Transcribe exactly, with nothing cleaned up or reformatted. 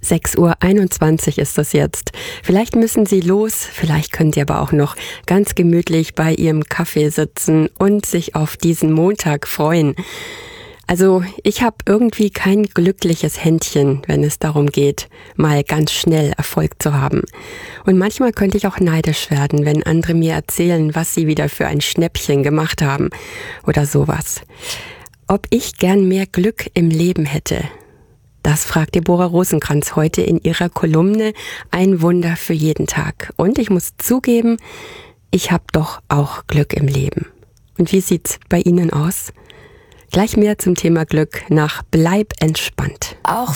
sechs Uhr einundzwanzig ist es jetzt. Vielleicht müssen Sie los, vielleicht können Sie aber auch noch ganz gemütlich bei Ihrem Kaffee sitzen und sich auf diesen Montag freuen. Also ich habe irgendwie kein glückliches Händchen, wenn es darum geht, mal ganz schnell Erfolg zu haben. Und manchmal könnte ich auch neidisch werden, wenn andere mir erzählen, was sie wieder für ein Schnäppchen gemacht haben oder sowas. Ob ich gern mehr Glück im Leben hätte? Das fragt Deborah Rosenkranz heute in ihrer Kolumne Ein Wunder für jeden Tag. Und ich muss zugeben, ich habe doch auch Glück im Leben. Und wie sieht's bei Ihnen aus? Gleich mehr zum Thema Glück nach Bleib entspannt. Auch